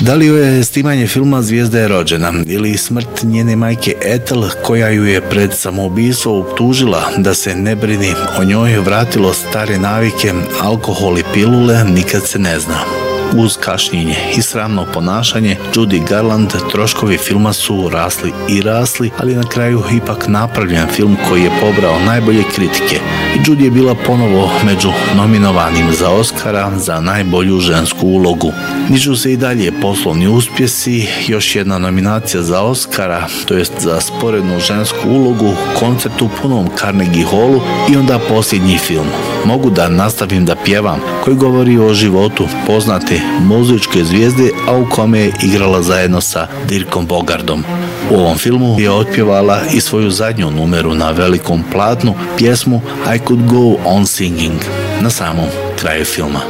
Da li joj je snimanje filma Zvijezda je rođena ili smrt njene majke Ethel, koja ju je pred samoubistvo optužila da se ne brini o njoj, vratilo stare navike, alkohol i pilule, nikad se ne zna. Uz kašnjenje i sramno ponašanje Judy Garland troškovi filma su rasli, ali na kraju ipak napravljen film koji je pobrao najbolje kritike i Judy je bila ponovo među nominovanim za Oscara za najbolju žensku ulogu. Nižu se i dalje poslovni uspjesi, još jedna nominacija za Oscara, to jest za sporednu žensku ulogu, koncert u punom Carnegie Hallu i onda posljednji film. Mogu da nastavim da pjevam, koji govori o životu poznate muzičke zvijezde, a u kome je igrala zajedno sa Dirkom Bogardom. U ovom filmu je otpjevala i svoju zadnju numeru na velikom platnu, pjesmu I Could Go On Singing, na samom kraju filma.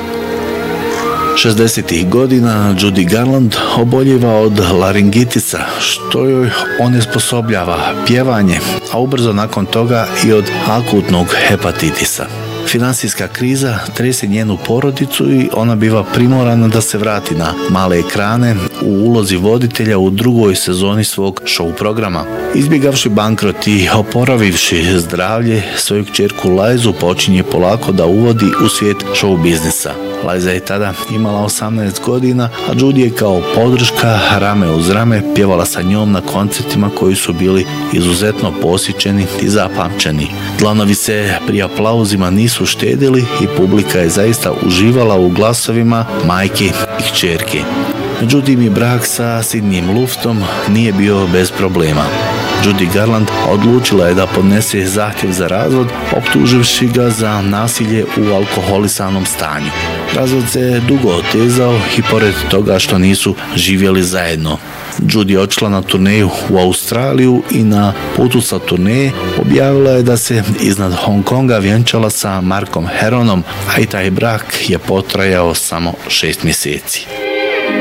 60. godina Judy Garland oboljeva od laringitisa, što joj onesposobljava pjevanje, a ubrzo nakon toga i od akutnog hepatitisa. Finansijska kriza trese njenu porodicu i ona biva primorana da se vrati na male ekrane u ulozi voditelja u drugoj sezoni svog show programa. Izbjegavši bankrot i oporavivši zdravlje, svoju kćerku Lizu počinje polako da uvodi u svijet show biznisa. Liza je tada imala 18 godina, a Judy je kao podrška rame uz rame pjevala sa njom na koncertima koji su bili izuzetno posjećeni i zapamćeni. Dlanovi se pri aplauzima nisu štedili i publika je zaista uživala u glasovima majke i kćerke. Međutim, i brak sa Sidneyem Luftom nije bio bez problema. Judy Garland odlučila je da podnese zahtjev za razvod, optuživši ga za nasilje u alkoholisanom stanju. Razvod se dugo otezao i pored toga što nisu živjeli zajedno. Judy je odšla na turneju u Australiju i na putu sa turneje objavila je da se iznad Hong Konga vjenčala sa Markom Heronom, a i taj brak je potrajao samo 6 mjeseci.